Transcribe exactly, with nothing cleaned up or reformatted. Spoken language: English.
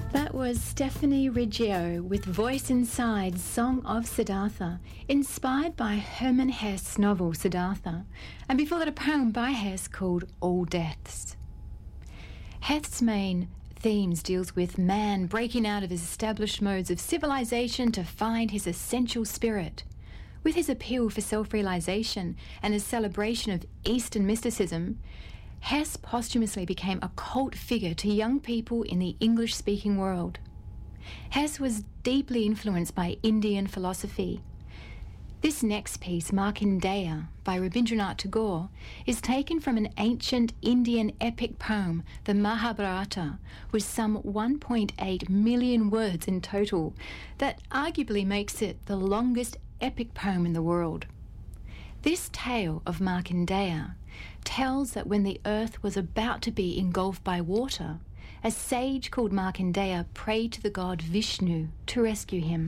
That was Stephanie Riggio with Voice Inside, Song of Siddhartha, inspired by Hermann Hesse's novel Siddhartha, and before that a poem by Hesse called All Deaths. Hesse's main themes deals with man breaking out of his established modes of civilization to find his essential spirit. With his appeal for self-realization and his celebration of Eastern mysticism, Hesse posthumously became a cult figure to young people in the English-speaking world. Hesse was deeply influenced by Indian philosophy. This next piece, Markandeya, by Rabindranath Tagore, is taken from an ancient Indian epic poem, the Mahabharata, with some one point eight million words in total, that arguably makes it the longest epic poem in the world. This tale of Markandeya tells that when the earth was about to be engulfed by water, a sage called Markandeya prayed to the god Vishnu to rescue him.